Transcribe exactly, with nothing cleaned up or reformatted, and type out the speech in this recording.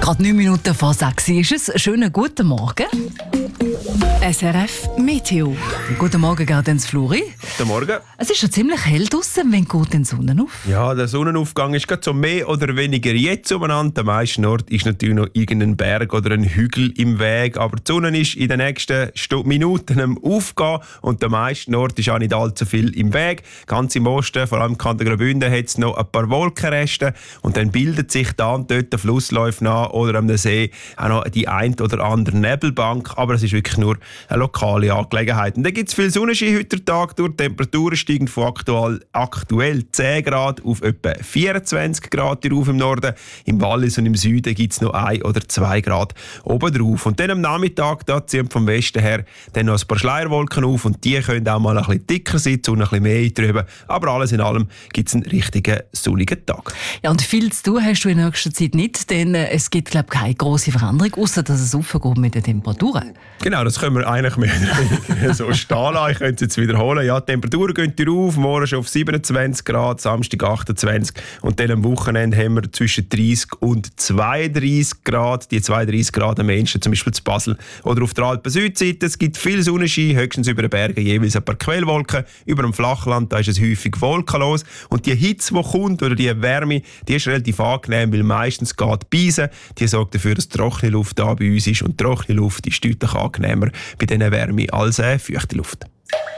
Gerade neun Minuten vor sechs ist es. Schönen guten Morgen. S R F Meteo. Guten Morgen, Gaudenz Fluri. Guten Morgen. Es ist schon ziemlich hell draussen. Wann geht denn die Sonne auf? Ja, der Sonnenaufgang ist gerade so mehr oder weniger jetzt umeinander. Am meisten Ort ist natürlich noch irgendein Berg oder ein Hügel im Weg. Aber die Sonne ist in den nächsten Stu- Minuten am Aufgehen und am meisten Ort ist auch nicht allzu viel im Weg. Ganz im Osten, vor allem im Kanton Graubünden, hat es noch ein paar Wolkenreste und dann bildet sich da und dort der Flussläufe nach oder am See auch noch die ein oder andere Nebelbank. Aber es ist wirklich nur eine lokale Angelegenheit. Und dann gibt es viel Sonnenschein heute Tag durch. Die Temperaturen steigen von aktuell, aktuell zehn Grad auf etwa vierundzwanzig Grad hier rauf im Norden. Im Wallis und im Süden gibt es noch ein oder zwei Grad oben drauf. Und dann am Nachmittag da ziehen vom Westen her dann noch ein paar Schleierwolken auf und die können auch mal ein bisschen dicker sein, und ein bisschen mehr eintrüben. Aber alles in allem gibt es einen richtigen sonnigen Tag. Ja, und viel zu tun hast du in nächster Zeit nicht, denn äh, es gibt, glaube ich, keine grosse Veränderung, außer dass es aufgeht mit den Temperaturen. Genau, das können wir eigentlich mehr oder weniger so stehen lassen. Ich könnte es jetzt wiederholen. Ja, die Temperaturen gehen hier rauf, morgen schon auf siebenundzwanzig Grad, Samstag achtundzwanzig und dann am Wochenende haben wir zwischen dreißig und zweiunddreißig Grad. Die zweiunddreißig Grad am Menschen, zum Beispiel zu Basel oder auf der Alpen-Südseite. Es gibt viel Sonnenschein, höchstens über den Bergen jeweils ein paar Quellwolken. Über dem Flachland da ist es häufig wolkenlos. Und die Hitze, die kommt, oder die Wärme, die ist relativ angenehm, weil meistens geht die Beise. Die sorgt dafür, dass trockene Luft da bei uns ist. Und trockene Luft ist deutlich angenehmer bei dieser Wärme als äh, feuchte Luft.